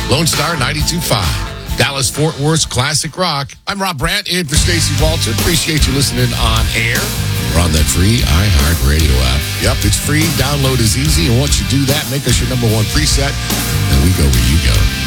Lone Star 92.5. Dallas Fort Worth's classic rock. I'm Rob Brandt, in for Stacey Walter. Appreciate you listening on air. We're on that free iHeartRadio app. Yep, it's free. Download is easy. And once you do that, make us your number one preset, and we go where you go.